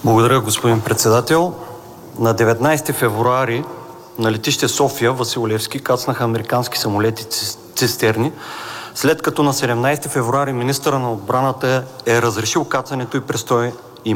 Благодаря, господин председател. На 19 февруари на летище София Васил Левски кацнаха американски самолети цистерни, след като на 17 февруари министърът на отбраната е разрешил кацането и престой